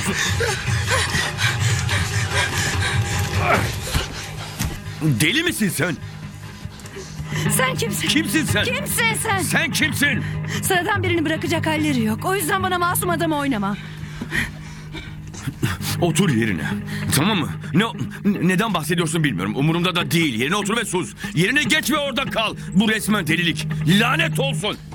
yapıyorsun? Deli misin sen? Sen kimsin? Kimsin sen? Kimsin sen? Sen kimsin? Sıradan birini bırakacak halleri yok. O yüzden bana masum adamı oynama. Otur yerine. Tamam mı? Neden bahsediyorsun bilmiyorum. Umurumda da değil. Yerine otur ve sus. Yerine geç ve orada kal. Bu resmen delilik. Lanet olsun.